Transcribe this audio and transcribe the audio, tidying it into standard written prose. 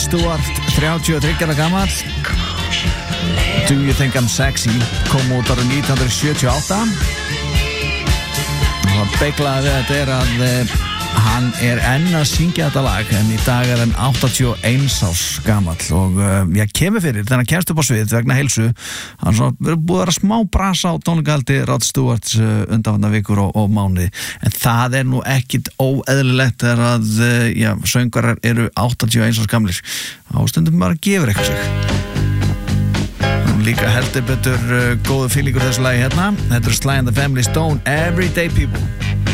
Stewart, 33 ára gamall. Do You Think I'm Sexy kom út árið 1978. Og það beiglaði við þetta að hann enn að syngja þetta lag, en í dag hann 81 árs gamall og ég kemur fyrir þegar hann kemst upp á svið vegna heilsu. Hann verður búið að vera smá brasa á tónleikahaldi Rod Stewarts undanfarna vikur og mánuði, en það nú ekkit óeðlilegt þegar að söngvarar eru 81 árs gamlir. Ástundum bara gefur eitthvað sig. Líka heldur betur góðu fílingur þessu lagi hérna. Þetta Sly and the Family Stone, Everyday People.